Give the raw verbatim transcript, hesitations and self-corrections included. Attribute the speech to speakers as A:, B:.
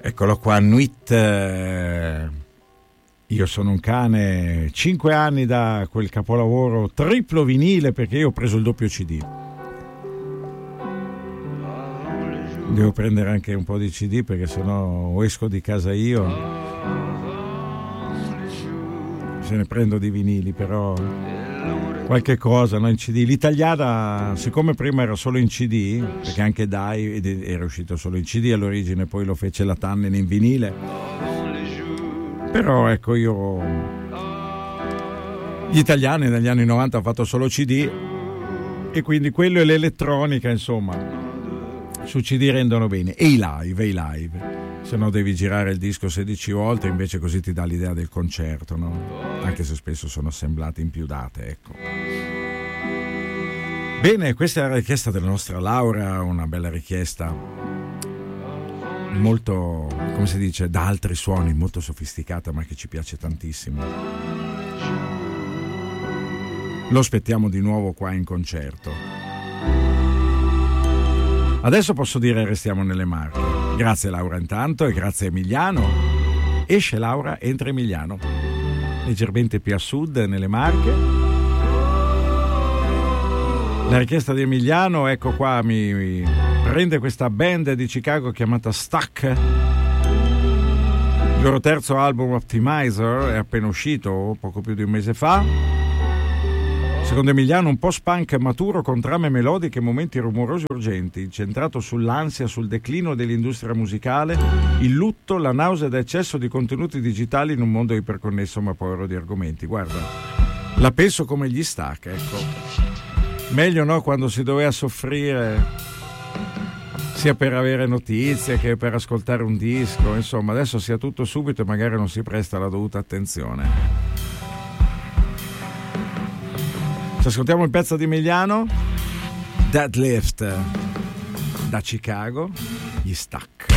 A: Eccolo qua, Nuit. eh, Io sono un cane, cinque anni da quel capolavoro triplo vinile, perché io ho preso il doppio C D. Devo prendere anche un po' di C D, perché sennò o esco di casa io, se ne prendo di vinili, però qualche cosa, no, in C D. L'italiana, siccome prima era solo in C D, perché anche Dai era uscito solo in C D all'origine, poi lo fece la Tannen in vinile, però ecco, io gli italiani negli anni novanta hanno fatto solo C D, e quindi quello e l'elettronica, insomma, su C D rendono bene. E i live, e i live, se no devi girare il disco sedici volte, invece così ti dà l'idea del concerto, no? Anche se spesso sono assemblate in più date, ecco. Bene, questa è la richiesta della nostra Laura, una bella richiesta, molto, come si dice, da altri suoni, molto sofisticata, ma che ci piace tantissimo. Lo aspettiamo di nuovo qua in concerto. Adesso posso dire restiamo nelle Marche. Grazie Laura intanto, e grazie Emiliano. Esce Laura, entra Emiliano, leggermente più a sud nelle Marche. La richiesta di Emiliano, ecco qua, mi, mi prende questa band di Chicago chiamata Stuck. Il loro terzo album Optimizer è appena uscito poco più di un mese fa. Secondo Emiliano un post-punk maturo con trame melodiche e momenti rumorosi urgenti, incentrato sull'ansia, sul declino dell'industria musicale, il lutto, la nausea da eccesso di contenuti digitali in un mondo iperconnesso ma povero di argomenti. Guarda, la penso come gli Stuck, ecco. Meglio, no, quando si doveva soffrire sia per avere notizie che per ascoltare un disco, insomma, adesso sia tutto subito e magari non si presta la dovuta attenzione. Ci ascoltiamo il pezzo di Emiliano, Deadlift, da Chicago, gli Stuck.